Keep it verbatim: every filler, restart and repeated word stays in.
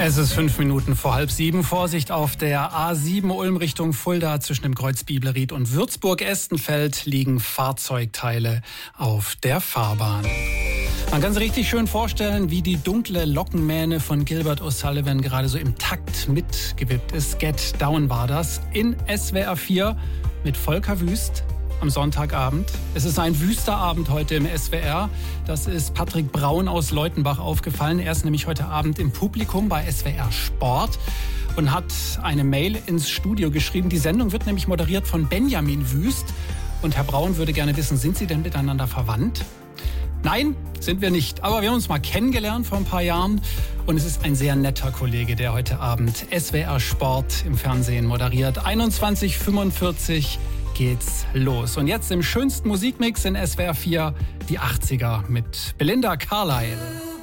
Es ist fünf Minuten vor halb sieben. Vorsicht auf der A sieben Ulm Richtung Fulda. Zwischen dem Kreuz Bibelried und Würzburg-Estenfeld liegen Fahrzeugteile auf der Fahrbahn. Man kann sich richtig schön vorstellen, wie die dunkle Lockenmähne von Gilbert O'Sullivan gerade so im Takt mitgewippt ist. Get Down war das in S W R vier mit Volker Wüst am Sonntagabend. Es ist ein wüster Abend heute im S W R. Das ist Patrick Braun aus Leutenbach aufgefallen. Er ist nämlich heute Abend im Publikum bei S W R Sport und hat eine Mail ins Studio geschrieben. Die Sendung wird nämlich moderiert von Benjamin Wüst. Und Herr Braun würde gerne wissen, sind Sie denn miteinander verwandt? Nein, sind wir nicht. Aber wir haben uns mal kennengelernt vor ein paar Jahren. Und es ist ein sehr netter Kollege, der heute Abend S W R Sport im Fernsehen moderiert. einundzwanzig Uhr fünfundvierzig geht's los. Und jetzt im schönsten Musikmix in S W R vier die achtziger mit Belinda Carlisle.